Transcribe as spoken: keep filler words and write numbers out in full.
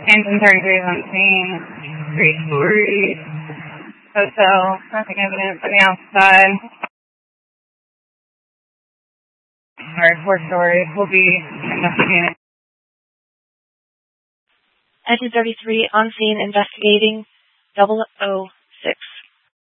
Engine thirty-three is on scene. Three. Hotel. Nothing evident from the outside. Our four stories will be investigating. Engine thirty-three on scene investigating double oh six.